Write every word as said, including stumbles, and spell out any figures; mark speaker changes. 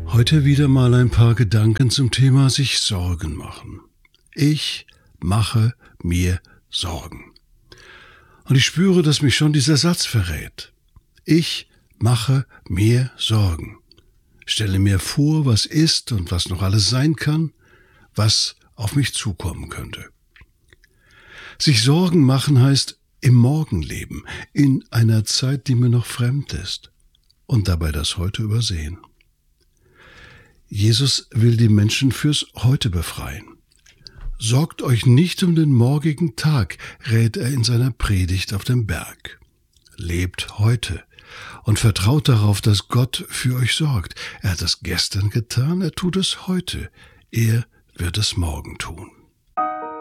Speaker 1: Heute wieder mal ein paar Gedanken zum Thema sich Sorgen machen. Ich mache mir Sorgen. Und ich spüre, dass mich schon dieser Satz verrät. Ich mache mir Sorgen. Stelle mir vor, was ist und was noch alles sein kann, was auf mich zukommen könnte. Sich Sorgen machen heißt im Morgen leben, in einer Zeit, die mir noch fremd ist und dabei das Heute übersehen. Jesus will die Menschen fürs Heute befreien. Sorgt euch nicht um den morgigen Tag, rät er in seiner Predigt auf dem Berg. Lebt heute und vertraut darauf, dass Gott für euch sorgt. Er hat es gestern getan, er tut es heute. Er wird es morgen tun.